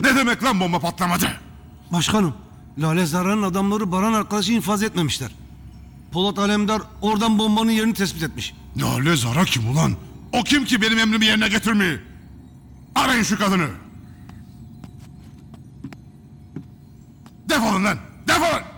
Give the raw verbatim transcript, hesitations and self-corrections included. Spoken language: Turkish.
Ne demek lan bomba patlamadı? Başkanım, Lale Zara'nın adamları Baran arkadaşı infaz etmemişler. Polat Alemdar oradan bombanın yerini tespit etmiş. Lale Zara kim ulan? O kim ki benim emrimi yerine getirmiyor? Arayın şu kadını. Defolun lan, defolun!